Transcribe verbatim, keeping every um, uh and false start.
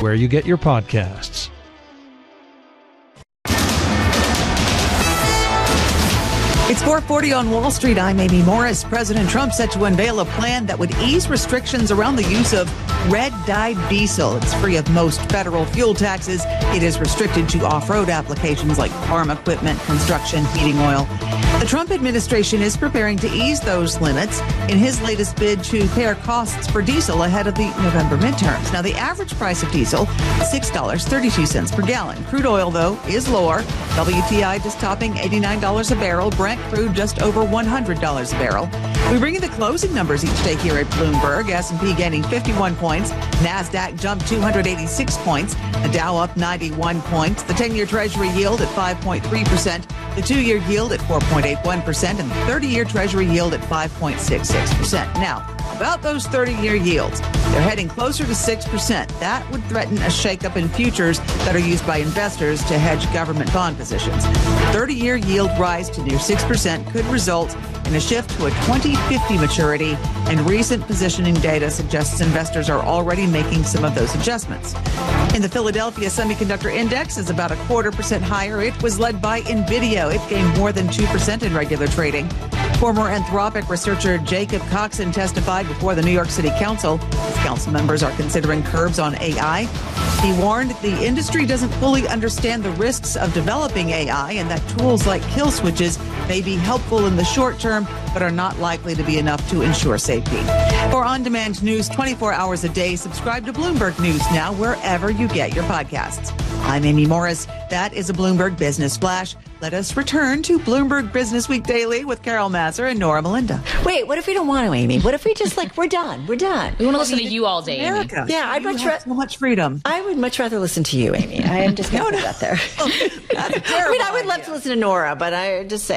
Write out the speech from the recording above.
where you get your podcasts. It's four forty on Wall Street. I'm Amy Morris. President Trump set to unveil a plan that would ease restrictions around the use of red-dyed diesel. It's free of most federal fuel taxes. It is restricted to off-road applications like farm equipment, construction, heating oil. The Trump administration is preparing to ease those limits in his latest bid to pare costs for diesel ahead of the November midterms. Now, the average price of diesel, six dollars and thirty-two cents per gallon. Crude oil, though, is lower. W T I just topping eighty-nine dollars a barrel. Brent crude just over one hundred dollars a barrel. We bring you the closing numbers each day here at Bloomberg. S and P gaining fifty-one points. NASDAQ jumped two hundred eighty-six points. The Dow up ninety-one points. The ten-year Treasury yield at five point three percent. The two-year yield at four point eight one percent. And the thirty-year Treasury yield at five point six six percent. Now, about those thirty-year yields, they're heading closer to six percent. That would threaten a shakeup in futures that are used by investors to hedge government bond positions. thirty-year yield rise to near six percent could result in a shift to a twenty fifty maturity, and recent positioning data suggests investors are already making some of those adjustments. In the Philadelphia Semiconductor Index is about a quarter percent higher. It was led by NVIDIA. It gained more than two percent in regular trading. Former Anthropic researcher Jacob Coxon testified before the New York City Council. His council members are considering curbs on A I. He warned the industry doesn't fully understand the risks of developing A I and that tools like kill switches may be helpful in the short term, but are not likely to be enough to ensure safety. For on-demand news twenty-four hours a day, subscribe to Bloomberg News now wherever you get your podcasts. I'm Amy Morris. That is a Bloomberg Business Flash. Let us return to Bloomberg Business Week Daily with Carol Mazur and Nora Melinda. Wait, what if we don't want to, Amy? What if we just like, we're done. We're done. We want to listen to you all day, America. Amy. Yeah, I'd You much have rather. so much freedom. I would much rather listen to you, Amy. I am just going to put that there. That's a I terrible mean, I would love idea. to listen to Nora, but I just say.